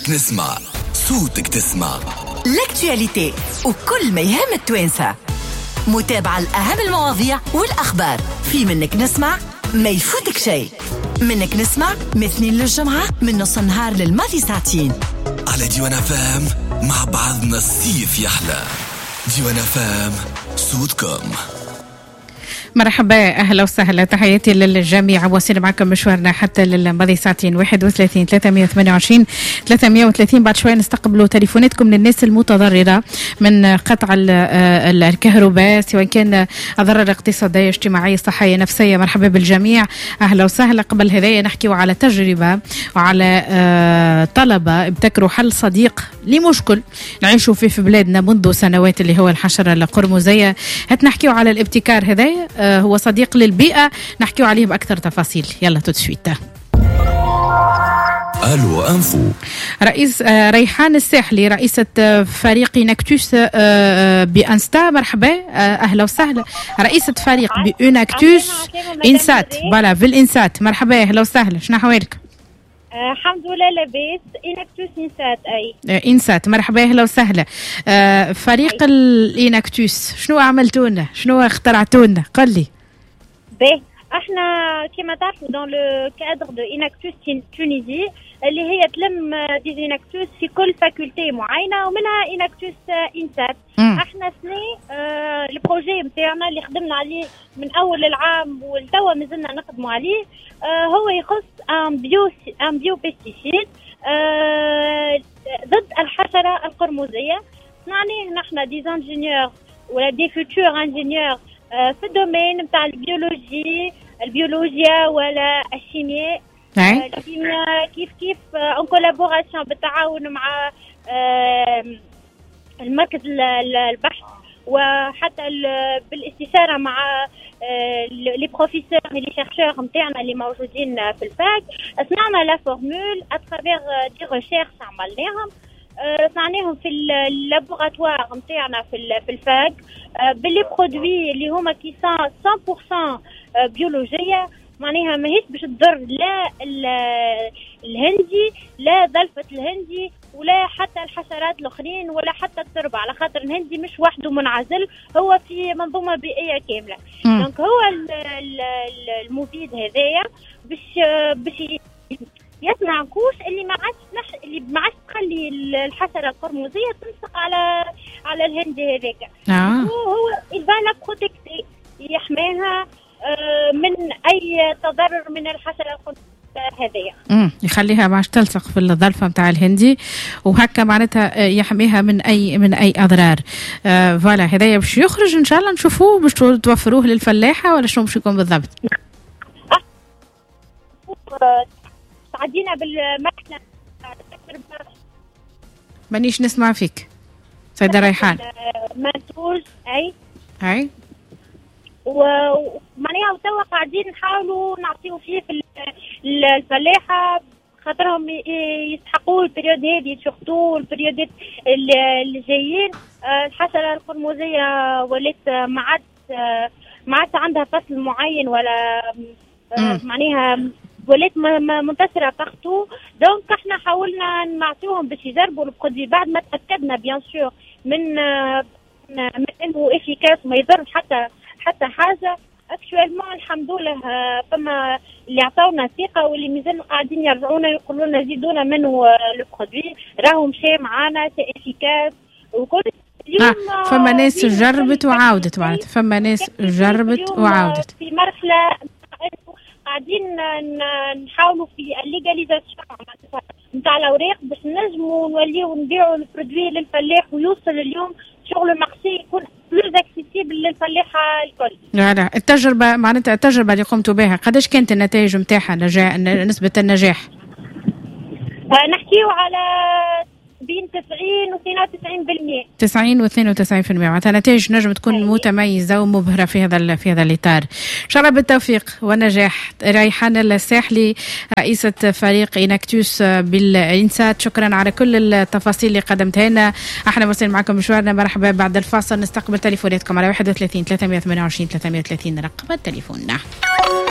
إنك نسمع صوتك تسمع لاكتواليتي وكل ما يهم التوانسة، متابعة الأهم المواضيع والأخبار في منك نسمع ما يفوتك شيء. منك نسمع مثنين للجمعة من نص النهار للماضي ساعتين على ديوان فام. مع بعضنا الصيف يحلى. ديوان فام صوتكم. مرحبا، أهلا وسهلا، تحياتي للجميع. واصل معكم مشوارنا حتى للماضي ساعتين 31 328 330. بعد شوي نستقبلوا تليفوناتكم للناس المتضررة من قطع الكهرباء، سواء كان ضرر اقتصادية اجتماعية صحية نفسية. مرحبا بالجميع، أهلا وسهلا. قبل هذا نحكيوا على تجربة وعلى طلبة ابتكروا حل صديق لمشكل نعيشوا فيه في بلادنا منذ سنوات، اللي هو الحشرة القرمزية. هتنحكيوا على الابتكار هذا، هو صديق للبيئة، نحكيوا عليه بأكثر تفاصيل. يلا تدشويتا. ألو أنفو. رئيس ريحان الساحلي، رئيسة فريق إناكتوس بأنستا. مرحبا، أهلا وسهلا. رئيسة فريق بأناكتوس إنسات، بلا في الإنسات. مرحبا، أهلا وسهلا. شنو حوالك؟ الحمد لله لاباس. إناكتوس إنسات. أي إنسات، مرحبا، أهلا وسهلا. فريق الإناكتوس، شنو عملتونا؟ شنو اخترعتونا؟ قل لي. باهي، احنا كما تعرفوا دون لو كادر دو إناكتوس تونيزي، اللي هي تلم دي إناكتوس في كل فاكولتي معينة، ومنها إناكتوس إنسات. احنا سنة البروجي متاعنا اللي خدمنا عليه من أول العام والتوا مازلنا نخدموا عليه، هو يخص ان بيو بيستيسيد ضد الحشرة القرمزية. يعني نحن دي انجينيور ولا دي فيتور انجينيور في الدومين نتاع البيولوجيا ولا الشيمياء. كيف ان كولابوراسيون بالتعاون مع المركز البحث، وحتى بالاستشاره مع لي بروفيسور لي شيرشور نتاعنا اللي موجودين في الفاك. صنعنا لا فورمول اترافير دي ريشيرش عملناهم، صنعناهم في اللابوراتوار نتاعنا في الفاك باللي برودوي اللي هما كي 100% بيولوجيه. معناها ماهيش باش تضر لا الهندي، لا ذلفة الهندي، ولا حتى الحشرات الاخرين، ولا حتى التربة، على خاطر الهندي مش وحده منعزل، هو في منظومة بيئية كاملة. دونك هو المفيد هذايا باش يصنع كوش اللي ما عادش تخلي الحشرة القرمزية تنسق على الهندي هذاك. هو الفالا بروتكتي، يحميها من اي تضرر من الحشرة القرمزية هذية. يخليها باش تلصق في الظلفة متاع الهندي، وهكا معناتها يحميها من اي اضرار. فوالا، هذايا باش يخرج ان شاء الله نشوفوه، باش توفروه للفلاحة ولا شنو باش يكون بالضبط؟ تعدينا بالمحنة. مانيش نسمع فيك سيدة ريحان. منتوج اي ومعناها توا قاعدين نحاولوا نعطيو فيه في الفلاحة، خاطرهم يستحقوا البريود هذه، سورتو البريودات اللي جايين. الحشرة القرمزية ولات ما عادش عندها فصل معين، ولا معناها ولات منتشرة تحته. دونك احنا حاولنا نعطيوهم باش يجربوا البرودوي بعد ما تأكدنا بيان سور من انه افيكاس وما يضر حتى حاجة. اكشوالمون الحمد لله فما اللي عطاونا ثقة، واللي مازالوا قاعدين يرجعونا يقولوا لنا زيدونا منه البرودوي، راهو مشى معانا سي افيكاس وكل. فما ناس جربت وعاودت، معناتها فما ناس جربت وعاودت. في مرحلة قاعدين نحاولوا في الليغاليزاسيون نتاع الاوراق باش نجموا نوليو نبيعوا البرودوي للفلاح، ويوصل اليوم شغل المارشي يكون بلوز اكسيسيبل للفلاحه الكل. لا التجربه، معناتها التجربه اللي قمتوا بها قداش كانت النتائج نتاعها، نسبه النجاح؟ نحكيو على بين 90 و 92%. 90 و 92%، معناتها نتائج نجم تكون متميزة ومبهرة في هذا الإطار. إن شاء الله بالتوفيق والنجاح. ريحان الساحلي، رئيسة فريق إناكتوس بالإنسات، شكرا على كل التفاصيل اللي قدمتها لنا. احنا واصلين معكم مشوارنا. مرحبا. بعد الفاصل نستقبل تليفوناتكم على 31 328 330 رقم تليفوننا.